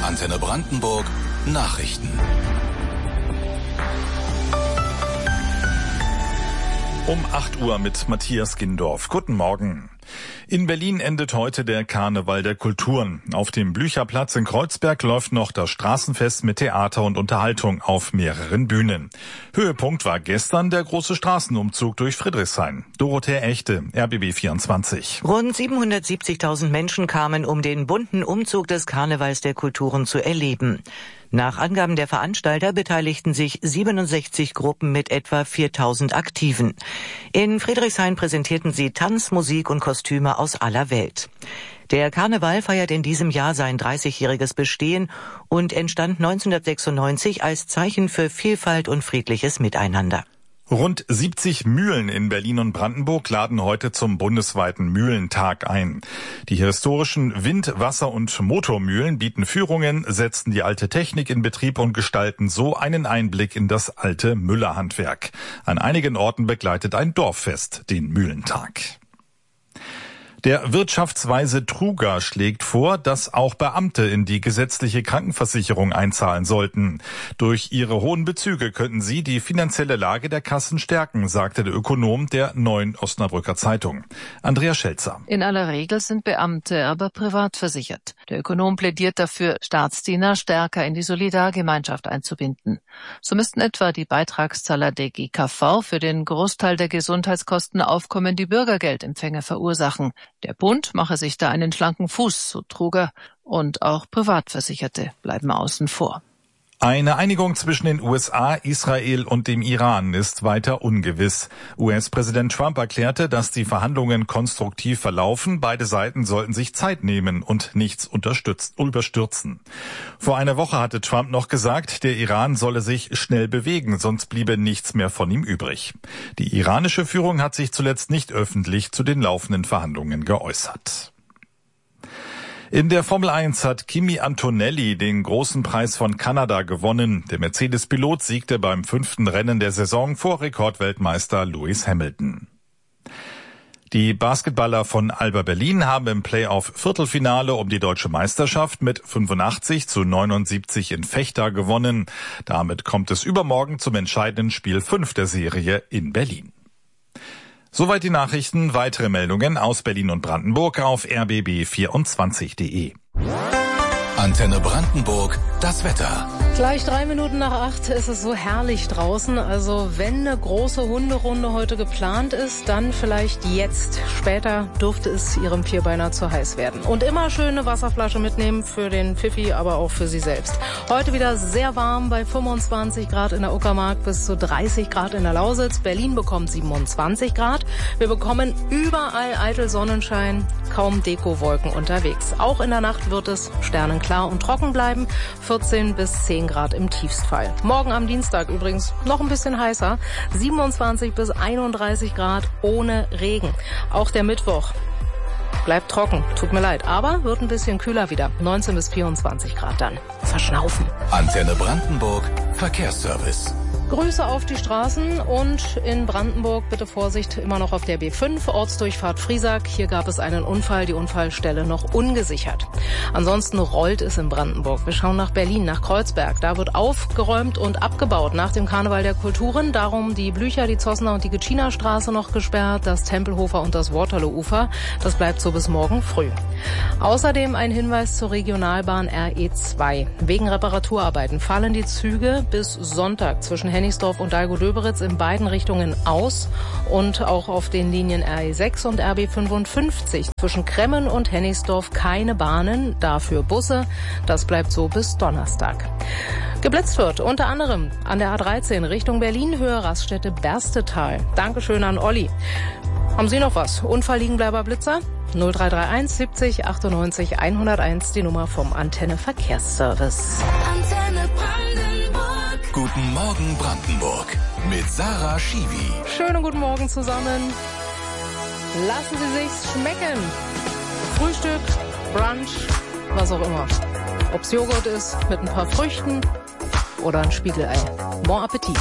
Antenne Brandenburg Nachrichten. Um 8 Uhr mit Matthias Gindorf. Guten Morgen. In Berlin endet heute der Karneval der Kulturen. Auf dem Blücherplatz in Kreuzberg läuft noch das Straßenfest mit Theater und Unterhaltung auf mehreren Bühnen. Höhepunkt war gestern der große Straßenumzug durch Friedrichshain. Dorothea Echte, RBB 24. Rund 770.000 Menschen kamen, um den bunten Umzug des Karnevals der Kulturen zu erleben. Nach Angaben der Veranstalter beteiligten sich 67 Gruppen mit etwa 4.000 Aktiven. In Friedrichshain präsentierten sie Tanz, Musik und Kostüme aus aller Welt. Der Karneval feiert in diesem Jahr sein 30-jähriges Bestehen und entstand 1996 als Zeichen für Vielfalt und friedliches Miteinander. Rund 70 Mühlen in Berlin und Brandenburg laden heute zum bundesweiten Mühlentag ein. Die historischen Wind-, Wasser- und Motormühlen bieten Führungen, setzen die alte Technik in Betrieb und gestalten so einen Einblick in das alte Müllerhandwerk. An einigen Orten begleitet ein Dorffest den Mühlentag. Der Wirtschaftsweise Truger schlägt vor, dass auch Beamte in die gesetzliche Krankenversicherung einzahlen sollten. Durch ihre hohen Bezüge könnten sie die finanzielle Lage der Kassen stärken, sagte der Ökonom der Neuen Osnabrücker Zeitung. Andrea Schelzer. In aller Regel sind Beamte aber privat versichert. Der Ökonom plädiert dafür, Staatsdiener stärker in die Solidargemeinschaft einzubinden. So müssten etwa die Beitragszahler der GKV für den Großteil der Gesundheitskosten aufkommende Bürgergeldempfänger verursachen. Der Bund mache sich da einen schlanken Fuß, so Truger, und auch Privatversicherte bleiben außen vor. Eine Einigung zwischen den USA, Israel und dem Iran ist weiter ungewiss. US-Präsident Trump erklärte, dass die Verhandlungen konstruktiv verlaufen. Beide Seiten sollten sich Zeit nehmen und nichts überstürzen. Vor einer Woche hatte Trump noch gesagt, der Iran solle sich schnell bewegen, sonst bliebe nichts mehr von ihm übrig. Die iranische Führung hat sich zuletzt nicht öffentlich zu den laufenden Verhandlungen geäußert. In der Formel 1 hat Kimi Antonelli den großen Preis von Kanada gewonnen. Der Mercedes-Pilot siegte beim 5. Rennen der Saison vor Rekordweltmeister Lewis Hamilton. Die Basketballer von Alba Berlin haben im Playoff-Viertelfinale um die deutsche Meisterschaft mit 85-79 in Vechta gewonnen. Damit kommt es übermorgen zum entscheidenden Spiel 5 der Serie in Berlin. Soweit die Nachrichten. Weitere Meldungen aus Berlin und Brandenburg auf rbb24.de. Antenne Brandenburg, das Wetter. Gleich 3 Minuten nach 8 ist es so herrlich draußen. Also wenn eine große Hunderunde heute geplant ist, dann vielleicht jetzt. Später dürfte es Ihrem Vierbeiner zu heiß werden. Und immer schön eine Wasserflasche mitnehmen für den Pfiffi, aber auch für Sie selbst. Heute wieder sehr warm bei 25 Grad in der Uckermark bis zu 30 Grad in der Lausitz. Berlin bekommt 27 Grad. Wir bekommen überall eitel Sonnenschein, kaum Dekowolken unterwegs. Auch in der Nacht wird es sternenklar und trocken bleiben. 14 bis 10 Grad im Tiefstfall. Morgen am Dienstag übrigens noch ein bisschen heißer. 27 bis 31 Grad ohne Regen. Auch der Mittwoch bleibt trocken. Tut mir leid. Aber wird ein bisschen kühler wieder. 19 bis 24 Grad dann. Verschnaufen. Antenne Brandenburg Verkehrsservice. Grüße auf die Straßen und in Brandenburg bitte Vorsicht immer noch auf der B5, Ortsdurchfahrt Friesack. Hier gab es einen Unfall, die Unfallstelle noch ungesichert. Ansonsten rollt es in Brandenburg. Wir schauen nach Berlin, nach Kreuzberg. Da wird aufgeräumt und abgebaut nach dem Karneval der Kulturen. Darum die Blücher, die Zossener und die Geciner Straße noch gesperrt, das Tempelhofer und das Waterloo-Ufer. Das bleibt so bis morgen früh. Außerdem ein Hinweis zur Regionalbahn RE2. Wegen Reparaturarbeiten fallen die Züge bis Sonntag zwischen Hennigsdorf und Dahlgow-Döberitz in beiden Richtungen aus und auch auf den Linien RE6 und RB55 zwischen Kremmen und Hennigsdorf keine Bahnen, dafür Busse. Das bleibt so bis Donnerstag. Geblitzt wird unter anderem an der A13 Richtung Berlin, Höhe Raststätte Berstetal. Dankeschön an Olli. Haben Sie noch was? Unfallliegenbleiber Blitzer? 0331 70 98 101, die Nummer vom Antenne Verkehrsservice. Antenne Brandenburg. Guten Morgen Brandenburg mit Sarah Schiwi. Schönen guten Morgen zusammen. Lassen Sie sich's schmecken. Frühstück, Brunch, was auch immer. Ob's Joghurt ist mit ein paar Früchten oder ein Spiegelei. Bon Appetit.